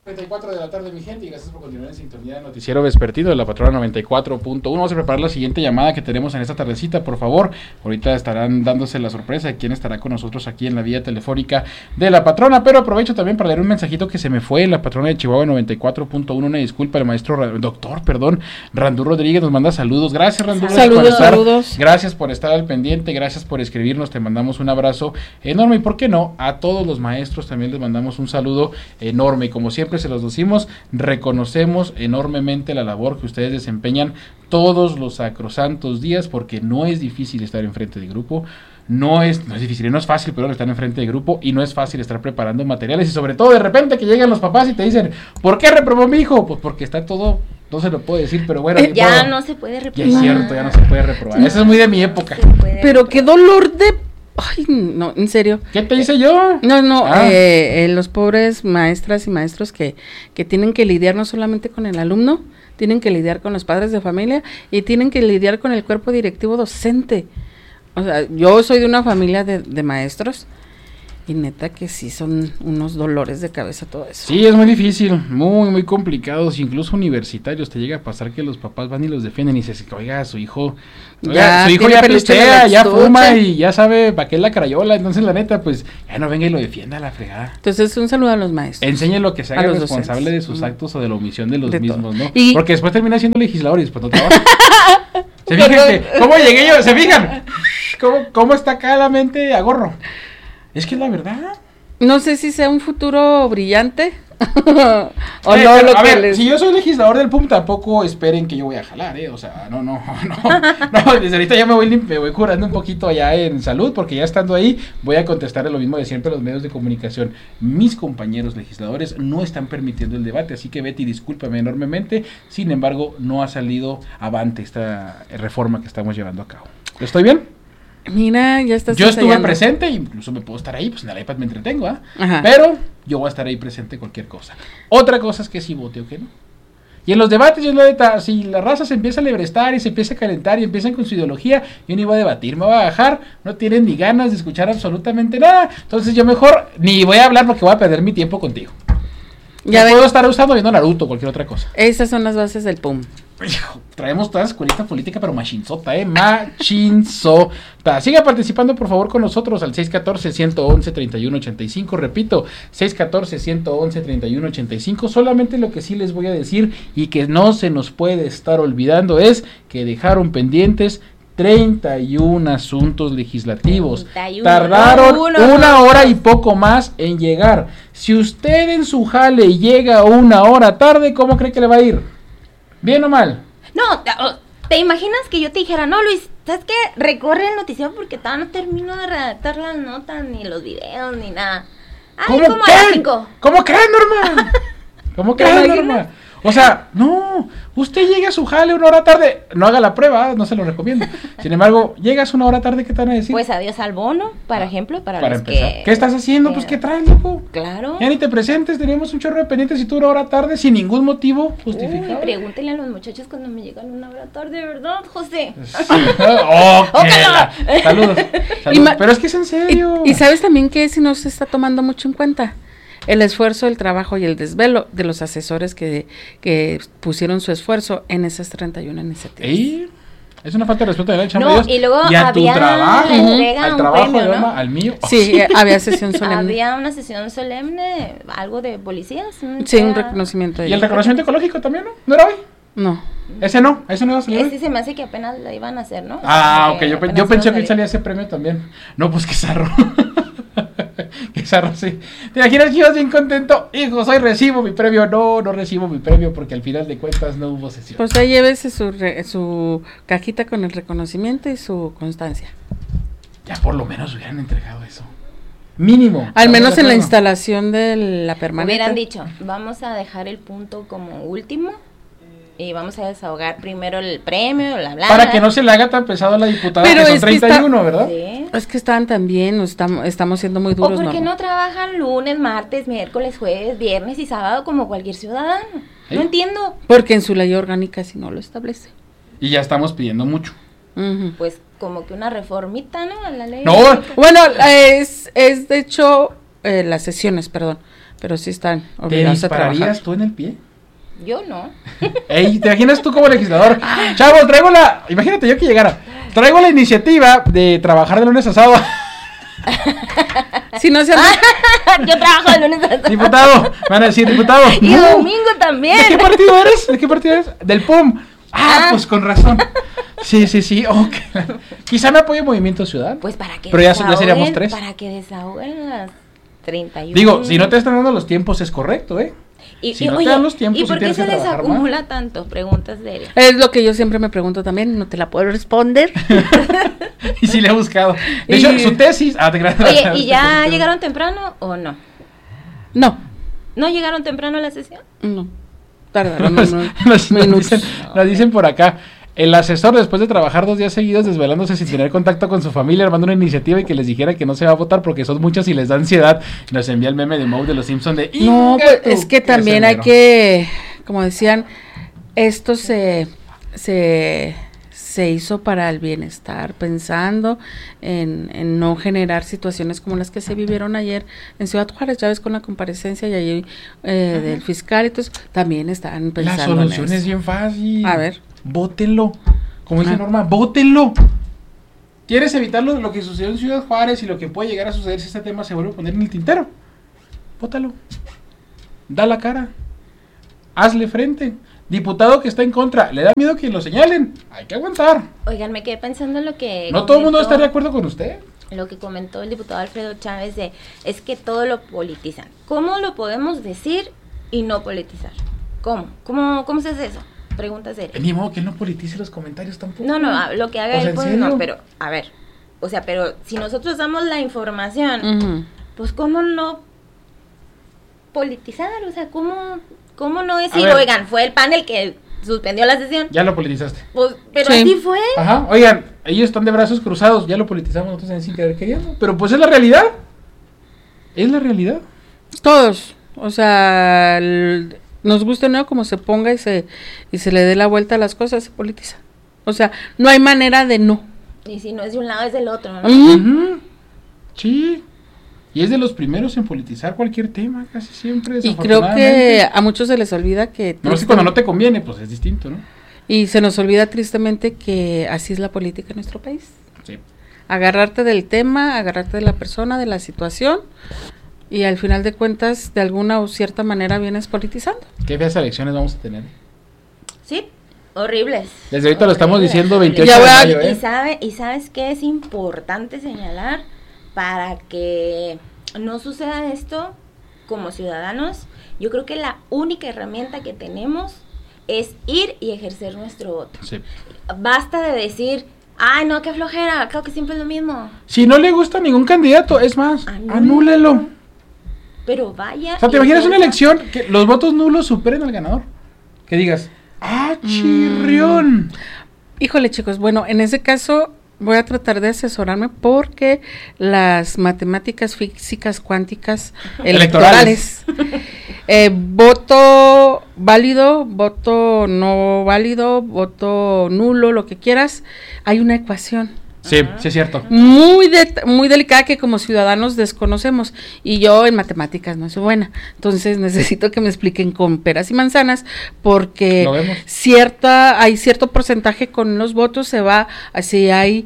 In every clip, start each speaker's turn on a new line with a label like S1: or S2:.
S1: 34 de la tarde, mi gente, y gracias por continuar en sintonía de Noticiero Vespertino de la Patrona 94.1. Vamos a preparar la siguiente llamada que tenemos en esta tardecita, por favor. Ahorita estarán dándose la sorpresa de quién estará con nosotros aquí en la vía telefónica de la Patrona, pero aprovecho también para leer un mensajito que se me fue. La Patrona de Chihuahua 94.1, una disculpa, el maestro Randú Rodríguez nos manda saludos. Gracias, Randú.
S2: Saludos.
S1: Gracias por estar al pendiente, gracias por escribirnos, te mandamos un abrazo enorme, y por qué no, a todos los maestros también les mandamos un saludo enorme, y como siempre se los decimos, reconocemos enormemente la labor que ustedes desempeñan todos los sacrosantos días, porque no es difícil estar enfrente de grupo, no es difícil, no es fácil, pero estar enfrente de grupo, y no es fácil estar preparando materiales, y sobre todo de repente que llegan los papás y te dicen, ¿por qué reprobó mi hijo? Pues porque está todo, no se lo puedo decir, pero bueno.
S3: Ya no se puede reprobar.
S1: Ya es cierto, ya no se puede reprobar. Eso es muy de mi época.
S2: Pero qué dolor de... Ay, no, en serio.
S1: ¿Qué te hice yo?
S2: No, los pobres maestras y maestros que tienen que lidiar no solamente con el alumno, tienen que lidiar con los padres de familia y tienen que lidiar con el cuerpo directivo docente. O sea, yo soy de una familia de maestros y neta que sí son unos dolores de cabeza todo eso.
S1: Sí, es muy difícil, muy complicados, incluso universitarios. Te llega a pasar que los papás van y los defienden y dices, oiga, su hijo ya pistea, ya fuma y ya sabe para qué es la crayola. Entonces la neta, pues ya no venga y lo defienda a la fregada.
S2: Entonces un saludo a los maestros.
S1: Enséñenlo que se haga responsable de sus actos o de la omisión de los mismos, ¿no?
S2: Y...
S1: porque después termina siendo legislador y después no trabaja. ¿Se fijan cómo llegué yo? ¿Se fijan? ¿Cómo está acá la mente a gorro? Es que es la verdad.
S2: No sé si sea un futuro brillante.
S1: O no, lo a que ver, si yo soy legislador del PUM, tampoco esperen que yo voy a jalar, o sea, no, desde ahorita ya me voy curando un poquito allá en salud, porque ya estando ahí, voy a contestar lo mismo de siempre a los medios de comunicación. Mis compañeros legisladores no están permitiendo el debate, así que Betty, discúlpame enormemente, sin embargo, no ha salido avante esta reforma que estamos llevando a cabo. ¿Estoy bien?
S2: Mira, ya estás.
S1: Yo estuve presente, incluso me puedo estar ahí, pues en el iPad me entretengo, pero yo voy a estar ahí presente cualquier cosa. Otra cosa es que si vote o que no. Y en los debates, yo si la raza se empieza a lebrestar y se empieza a calentar y empiezan con su ideología, yo ni voy a debatir, me voy a bajar, no tienen ni ganas de escuchar absolutamente nada. Entonces yo mejor ni voy a hablar porque voy a perder mi tiempo contigo. Ya puedo estar usando viendo Naruto o cualquier otra cosa.
S2: Esas son las bases del PUM.
S1: Traemos toda la escuelita política, pero machinzota, machinzota. Siga participando, por favor, con nosotros al 614-111-3185. Repito, 614-111-3185. Solamente lo que sí les voy a decir y que no se nos puede estar olvidando es que dejaron pendientes 31 asuntos legislativos. 31. Tardaron una hora y poco más en llegar. Si usted en su jale llega una hora tarde, ¿cómo cree que le va a ir? ¿Bien o mal?
S3: No, ¿te imaginas que yo te dijera, no, Luis, ¿sabes qué? Recorre el noticiero porque todavía no termino de redactar las notas, ni los videos, ni nada.
S1: ¿Cómo como a las 5. ¿Cómo crees, Norma? ¿Cómo crees, Norma? O sea, no, usted llega a su jale una hora tarde, no haga la prueba, no se lo recomiendo. Sin embargo, llegas una hora tarde, ¿qué te van a decir?
S3: Pues adiós al bono, por ejemplo, para los
S1: empezar. ¿Qué estás haciendo? Pues, ¿qué traes, loco?
S3: Claro.
S1: Ya ni te presentes, tenemos un chorro de pendientes y tú una hora tarde sin ningún motivo justificado.
S3: Pregúntenle a los muchachos cuando me llegan una hora tarde, ¿verdad, José?
S1: Saludos. Pero es que es en serio.
S2: Y sabes también que si no se está tomando mucho en cuenta el esfuerzo, el trabajo y el desvelo de los asesores que pusieron su esfuerzo en esas 31 iniciativas.
S1: ¿Y? Es una falta de respeto de la chamba
S3: de Dios. Y luego
S1: y a
S3: había
S1: tu trabajo, al trabajo
S3: premio,
S1: de
S3: ¿no?
S1: al mío.
S2: Sí, había sesión solemne.
S3: Había una sesión solemne, algo de policías.
S2: Sí, un reconocimiento.
S1: ¿Y el reconocimiento ecológico también, no? ¿No era hoy?
S2: No.
S1: ¿Ese no iba a salir?
S3: Ese se me hace que apenas lo iban a hacer, ¿no?
S1: Ok, yo pensé que salía ese premio también. No, pues qué zarro. Qué zarro, sí. ¿Te imaginas que ibas bien contento? Hijo, recibo mi premio. No recibo mi premio porque al final de cuentas no hubo sesión.
S2: Pues ahí llévese su cajita con el reconocimiento y su constancia.
S1: Ya por lo menos hubieran entregado eso. Mínimo.
S2: Al menos en la instalación de la permanente.
S3: Hubieran dicho, vamos a dejar el punto como último y vamos a desahogar primero el premio,
S1: para que no se le haga tan pesado a la diputada. Pero que son 31, ¿verdad?
S3: Sí.
S2: Es que estaban también, estamos siendo muy duros.
S3: ¿O porque no trabajan lunes, martes, miércoles, jueves, viernes y sábado como cualquier ciudadano? ¿Sí? No entiendo.
S2: Porque en su ley orgánica si no lo establece.
S1: Y ya estamos pidiendo mucho.
S3: Pues como que una reformita, ¿no? A la ley.
S1: No,
S2: bueno, es de hecho las sesiones, perdón. pero sí están
S1: ¿Te
S2: obligados a
S1: dispararías
S2: trabajar.
S1: tú en el pie?
S3: Yo no.
S1: Ey, ¿te imaginas tú como legislador? Chavos, imagínate yo que llegara, traigo la iniciativa de trabajar de lunes a sábado.
S2: Si no se
S3: Yo trabajo de lunes a sábado.
S1: Diputado, me van a decir, diputado.
S3: Y
S1: no.
S3: domingo también.
S1: ¿De qué partido eres? ¿De qué partido eres? Del PUM. Pues con razón. Sí. Okay. Quizá me apoye Movimiento Ciudadano.
S3: Pues para que
S1: Pero ya seríamos 3.
S3: Para que desahoguen las 31.
S1: Digo, si no te están dando los tiempos es correcto, ¿eh? Si no te dan los tiempos,
S3: ¿y por
S1: sí
S3: qué
S1: tienes que
S3: se les
S1: trabajar
S3: acumula tanto? Preguntas serias.
S2: Es lo que yo siempre me pregunto también, no te la puedo responder.
S1: Y sí le he buscado. De hecho, su tesis. Te creas.
S3: Oye, ¿y ya llegaron temprano o no?
S2: No,
S3: ¿No llegaron temprano a la sesión?
S2: no. Tardaron unos
S1: Nos
S2: minutos.
S1: dicen por acá. El asesor, después de trabajar 2 días seguidos desvelándose sin tener contacto con su familia, armando una iniciativa y que les dijera que no se va a votar porque son muchos y les da ansiedad, nos envía el meme de Moe de los Simpsons de...
S2: No, pues,
S1: "Inga tú",
S2: es que también hay
S1: mero.
S2: que, como decían, esto se hizo para el bienestar, pensando en no generar situaciones como las que se vivieron ayer en Ciudad Juárez, ya ves, con la comparecencia y ahí del fiscal y todo eso, también están pensando
S1: La
S2: en
S1: solución
S2: eso.
S1: es bien fácil.
S2: A ver.
S1: Vótenlo. Como dice
S2: Ah.
S1: Norma, vótenlo. ¿Quieres evitar lo que sucedió en Ciudad Juárez y lo que puede llegar a suceder si este tema se vuelve a poner en el tintero? Vótalo. Da la cara. Hazle frente. Diputado que está en contra, ¿le da miedo que lo señalen? Hay que aguantar.
S3: Oigan, me quedé pensando en lo que...
S1: No todo el mundo
S3: comentó-
S1: está de acuerdo con usted.
S3: Lo que comentó el diputado Alfredo Chávez es que todo lo politizan. ¿Cómo lo podemos decir y no politizar? ¿Cómo se hace eso? Pregunta seria.
S1: Ni modo que él no politice los comentarios tampoco.
S3: No, lo que haga
S1: O sea,
S3: él,
S1: ¿en
S3: pues
S1: serio?
S3: no, pero, a ver, o sea, pero si nosotros damos la información,
S2: Ujú.
S3: pues ¿cómo no politizar? O sea, ¿cómo no decir,
S1: ver.
S3: oigan, fue el panel que suspendió la sesión?
S1: Ya lo politizaste.
S3: Pues, pero
S2: Sí.
S3: así fue.
S1: Ajá, oigan, ellos están de brazos cruzados, ya lo politizamos nosotros en sin querer queriendo. Pero pues es la realidad. Es la realidad.
S2: Todos, o sea, nos gusta o no, como se ponga y se le dé la vuelta a las cosas, se politiza. O sea, no hay manera de no.
S3: Y si no es de un lado, es del otro, ¿no?
S2: Ujú.
S1: Ujú. Sí. Y es de los primeros en politizar cualquier tema, casi siempre.
S2: Y creo que a muchos se les olvida que...
S1: No, es que cuando no te conviene, pues es distinto, ¿no?
S2: Y se nos olvida tristemente que así es la política en nuestro país.
S1: Sí.
S2: Agarrarte del tema, agarrarte de la persona, de la situación, y al final de cuentas, de alguna o cierta manera vienes politizando.
S1: ¿Qué feas elecciones vamos a tener?
S3: Sí, horribles.
S1: Desde ahorita lo estamos
S3: Horribles,
S1: diciendo
S3: horribles.
S1: 28 de
S2: Ya
S1: mayo, ¿eh?
S3: Y sabes qué es importante señalar para que no suceda esto como ciudadanos. Yo creo que la única herramienta que tenemos es ir y ejercer nuestro voto.
S1: Sí.
S3: Basta de decir, ay no, qué flojera, creo que siempre es lo mismo.
S1: Si no le gusta ningún candidato, es más, anúlelo.
S3: Pero vaya.
S1: O sea, ¿te
S3: y
S1: imaginas una
S3: ejerza.
S1: elección que los votos nulos superen al ganador? Que digas, chirrión.
S2: Híjole, chicos, bueno, en ese caso voy a tratar de asesorarme porque las matemáticas físicas cuánticas electorales, voto válido, voto no válido, voto nulo, lo que quieras, hay una ecuación
S1: Sí, sí es cierto.
S2: muy delicada que como ciudadanos desconocemos, y yo en matemáticas no soy buena, entonces necesito que me expliquen con peras y manzanas, porque
S1: Lo vemos.
S2: hay cierto porcentaje con los votos, se va, si hay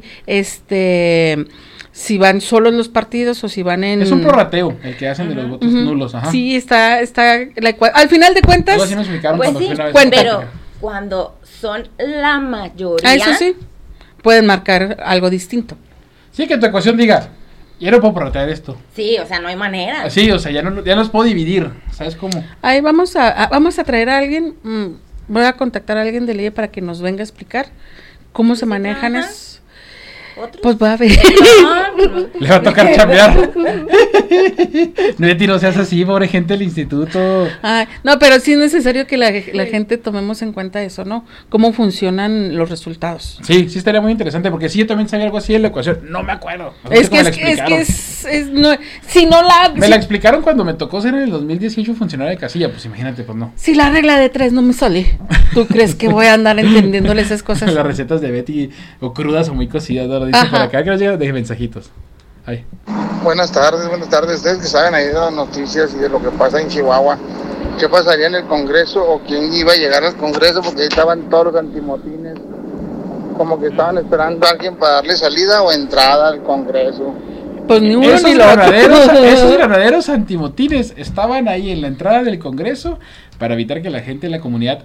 S2: si van solos los partidos o si van en...
S1: Es un prorrateo el que hacen de los votos
S2: Ujú.
S1: nulos, ajá.
S2: Sí, al final de cuentas,
S1: Algo así me explicaron
S3: Pues
S1: cuando
S3: sí,
S1: fui una vez.
S2: cuenta.
S3: pero cuando son la mayoría.
S2: eso sí, pueden marcar algo distinto.
S1: Sí, que tu ecuación diga, ya no puedo prorratear esto.
S3: Sí, o sea, no hay manera.
S1: Sí, o sea, ya no los puedo dividir, ¿sabes cómo?
S2: Ahí vamos a traer a alguien, voy a contactar a alguien de ley para que nos venga a explicar cómo se
S3: ¿Sí
S2: manejan
S3: trabajan?
S2: esos.
S3: ¿Otros?
S2: Pues voy a ver.
S3: No,
S1: Le va a tocar chambear. Neti, no seas así, pobre gente del instituto.
S2: Ay, no, pero sí es necesario que la gente tomemos en cuenta eso, ¿no? Cómo funcionan los resultados.
S1: Sí, sí estaría muy interesante, porque sí, yo también sabía algo así de la ecuación. No me acuerdo. No sé
S2: Es
S1: cómo
S2: que
S1: la
S2: es
S1: explicaron.
S2: no, si no la...
S1: Me
S2: si-
S1: la explicaron cuando me tocó ser en el 2018 funcionario de casilla, pues imagínate, pues no.
S2: Si la regla de 3 no me sale, ¿tú crees que voy a andar entendiéndole esas cosas?
S1: Las recetas de Betty, o crudas o muy cocidas, ¿no? Dice
S2: Ajá.
S1: por acá, que nos llega de mensajitos. Ay.
S4: Buenas tardes. Ustedes que saben ahí de las noticias y de lo que pasa en Chihuahua, ¿qué pasaría en el Congreso o quién iba a llegar al Congreso? Porque ahí estaban todos los antimotines, como que estaban esperando a alguien para darle salida o entrada al Congreso.
S2: Pues ni uno ni lo otro.
S1: Esos verdaderos antimotines estaban ahí en la entrada del Congreso para evitar que la gente de la comunidad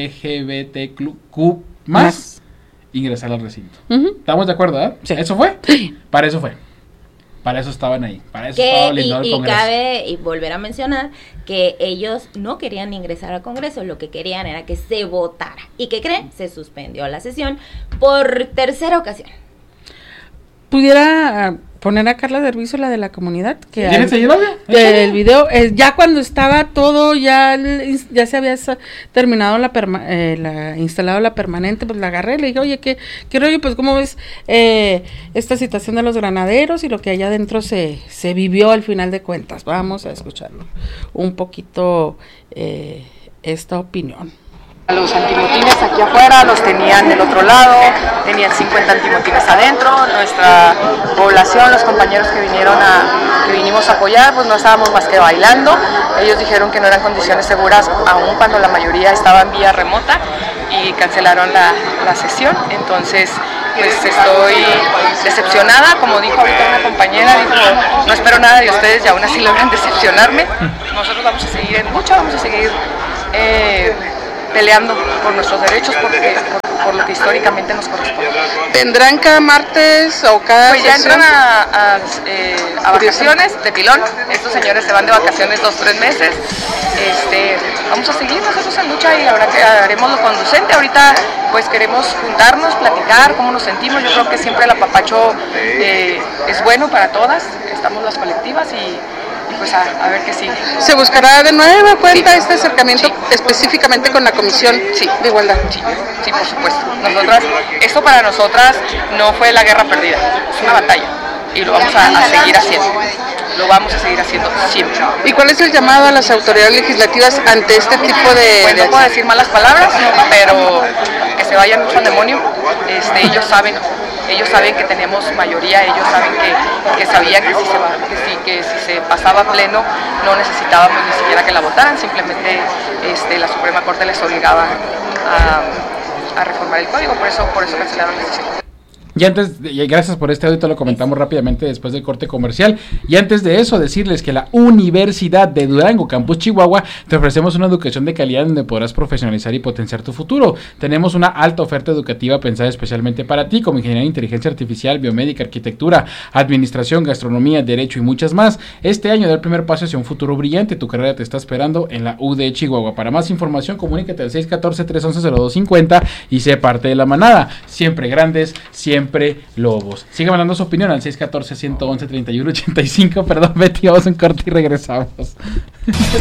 S1: LGBTQ más ingresara al recinto. ¿Estamos de acuerdo, ¿verdad?
S2: Sí.
S1: ¿Eso fue?
S2: Sí.
S1: Para eso fue. Para eso estaban ahí. Para eso estaba blindado el Congreso.
S3: Cabe volver a mencionar que ellos no querían ingresar al Congreso, lo que querían era que se votara. ¿Y qué creen? Se suspendió la sesión por tercera ocasión.
S2: Pudiera poner a Carla Derviso, la de la comunidad, que
S1: ¿Tienes ahí el audio?
S2: del video, ya cuando estaba todo, ya se había terminado instalado la permanente, pues la agarré, le dije, oye, ¿qué rollo? Pues ¿cómo ves esta situación de los granaderos y lo que allá adentro se vivió al final de cuentas? Vamos a escucharlo un poquito esta opinión.
S5: Los antimotines aquí afuera los tenían del otro lado, tenían 50 antimotines adentro. Nuestra población, los compañeros que vinimos a apoyar, pues no estábamos más que bailando. Ellos dijeron que no eran condiciones seguras, aun cuando la mayoría estaba en vía remota, y cancelaron la sesión. Entonces, pues estoy decepcionada, como dijo ahorita una compañera, dijo, no espero nada de ustedes y aún así logran decepcionarme. Nosotros vamos a seguir en lucha, vamos a seguir peleando por nuestros derechos, por lo que históricamente nos corresponde.
S2: ¿Tendrán cada martes o cada
S5: Pues ya entran a vacaciones de pilón. Estos señores se van de vacaciones 2-3 meses. Vamos a seguir nosotros en lucha y la verdad que haremos lo conducente. Ahorita pues queremos juntarnos, platicar cómo nos sentimos. Yo creo que siempre el apapacho es bueno para todas. Estamos las colectivas y pues a ver qué sigue.
S2: ¿Se buscará de nueva cuenta este acercamiento específicamente con la Comisión de Igualdad?
S5: Sí, por supuesto. Esto para nosotras no fue la guerra perdida, es una batalla y lo vamos a seguir haciendo. Lo vamos a seguir haciendo siempre.
S2: ¿Y cuál es el llamado a las autoridades legislativas ante este tipo de...
S5: Pues no puedo decir malas palabras, pero que se vayan mucho al demonio. Ellos saben que tenemos mayoría, ellos saben que sabían que si se pasaba pleno no necesitábamos ni siquiera que la votaran, simplemente la Suprema Corte les obligaba a reformar el código, por eso cancelaron la decisión.
S1: Y gracias por este audio, lo comentamos rápidamente después del corte comercial. Y antes de eso, decirles que la Universidad de Durango, Campus Chihuahua, te ofrecemos una educación de calidad donde podrás profesionalizar y potenciar tu futuro. Tenemos una alta oferta educativa pensada especialmente para ti, como ingeniería en inteligencia artificial, biomédica, arquitectura, administración, gastronomía, derecho y muchas más. Este año da el primer paso hacia un futuro brillante. Tu carrera te está esperando en la UD Chihuahua. Para más información, comunícate al 614-311-0250 y sé parte de la manada. Siempre grandes, siempre lobos. Sigue mandando su opinión al 614-111-3185. Perdón, Betty, vamos en corte y regresamos.